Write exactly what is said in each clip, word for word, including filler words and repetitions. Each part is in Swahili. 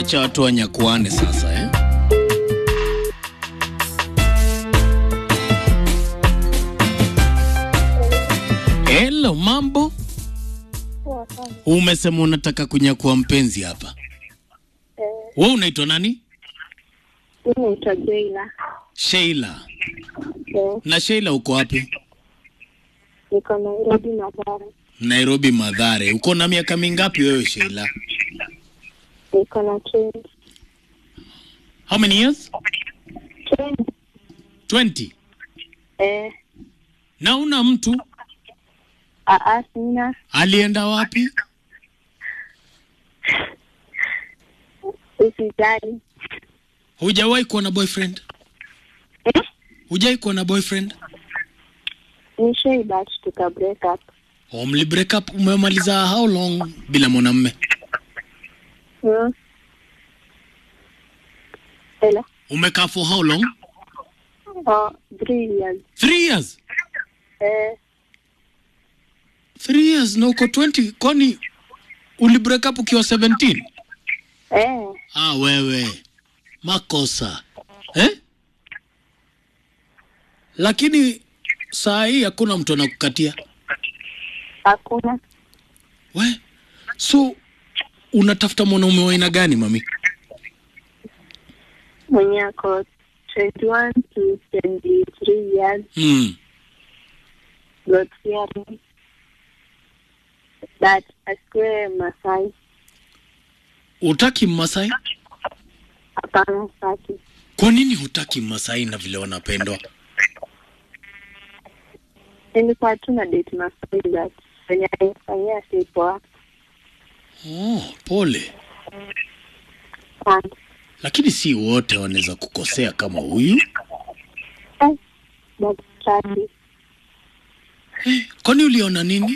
Wacha watu wanyakuane sasa eh. Hello, mambo? Umesema unataka kunyakua mpenzi hapa. Eh. Wewe unaitwa nani? Mimi naitwa Sheila. Sheila. Eh. Na Sheila uko wapi? Niko Nairobi Madhare. Nairobi Madhare. Uko na miaka mingapi wewe Sheila? Niko na twenty. How many years? twenty. twenty. Eh. Na una mtu? Aa, sina. Alienda wapi? Usijali. Hujawahi kuwa na boyfriend? Eh? Hujawahi kuwa na boyfriend? Nishai but tuka break up. Oh, mli break up. Umemaliza how long bila mwanamume? Hmm. Hello. Umekaa for how long? Oh, three years. Three years? Eh. Three years na uko twenty. Kwani uli break up ukiwa seventeen? Eh. Ah, wewe. Makosa. Eh? Lakini saa hii hakuna mtu anakukatia. Hakuna. We. So unatafuta mwanaume wa aina gani mami? Mwenye ako twenty-one to twenty-three years. Hmm. God fearing. But asikwe Masai. Utaki Masai? Hapana saki. Kwa nini hutaki Masai na vile wanapendwa? Nilikuwa tu na date Masai that wenye alifanyia sipoa. Oh, pole. Asante. Lakini si wote wanaweza kukosea kama huyu. Eh, but saki. Eh, kwani uliona nini?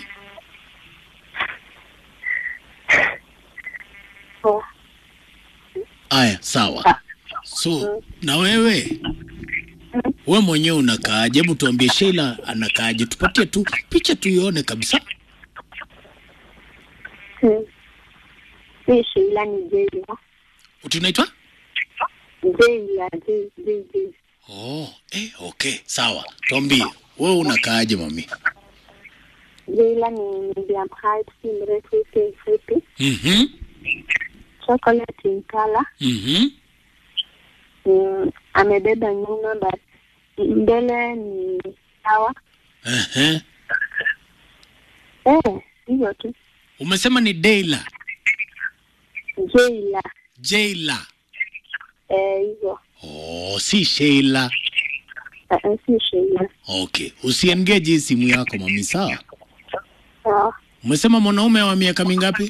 Oh. Aya, sawa. So, na wewe? Wewe mwenyewe unakaaje? Hebu tuambie Sheila anakaaje? Tupatie tu picha tuione kabisa. Hmm. Si Sheila ni Sheila. Tunaitwa? Sheila, Sheila. Oh, eh, okay, sawa. Tuambie, wewe unakaaje mami? Sheila ni medium height, si mrefu, si mfupi. Mhm. Chocolate in color. Mhm. Mm, amebeba nyuma but mbele ni sawa. Eh. Eh, hiyo tu. Umesema ni Deila. Sheila. Sheila. Eh, hiyo. Oh, si Sheila. Eh, si Sheila. Okay, usiengage simu yako mami, sawa? Ah. Umesema mwanaume wa miaka mingapi?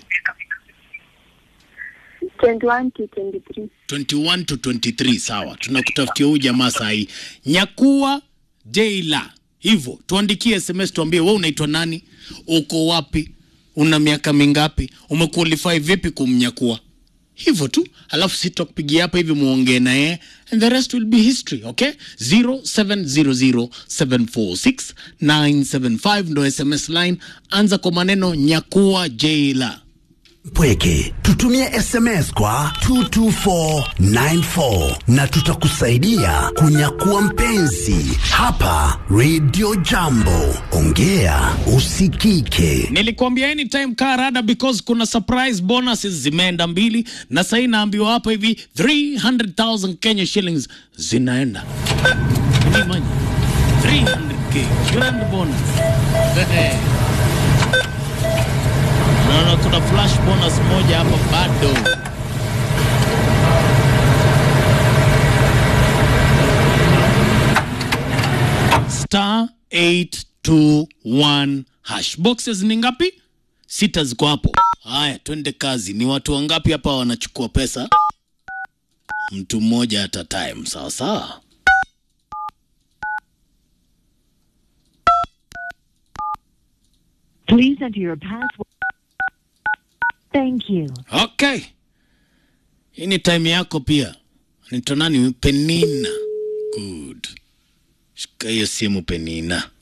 twenty-one to twenty-three. twenty-one to twenty-three, sawa. Tunakutafutia huyu jamaa sahi. Nyakua Deila. Hivyo, tuandikie S M S tuambie wewe unaitwa nani? Uko wapi? Una miaka mingapi? Umequalify vipi kumnyakua? Hivyo tu, alafu sisi tutakupigia hapa hivi muongee naye and the rest will be history, okay? zero seven zero zero seven four six nine seven five ndo S M S line. Anza kwa maneno nyakua Deila. Pweke, tutumie S M S kwa two two four nine four na tutakusaidia kunyakua mpenzi hapa Radio Jambo. Ongea usikike. Nilikwambia anytime car rada because kuna surprise bonuses zimeenda mbili na sasa naambiwa hapa hivi three hundred thousand Kenya shillings zinaenda. Imagine three hundred K grand bonus. Naona kuna flash bonus moja hapa bado. Star eight two one hash. Boxes ni ngapi? Sita ziko hapo. Haya, twende kazi. Ni watu wangapi hapa wanachukua pesa? Mtu mmoja at a time. Sawa sawa. Please enter your password. Thank you. Okay. Hii ni time yako pia. Nito nani? Penina. Good. Shika hiyo simu Penina.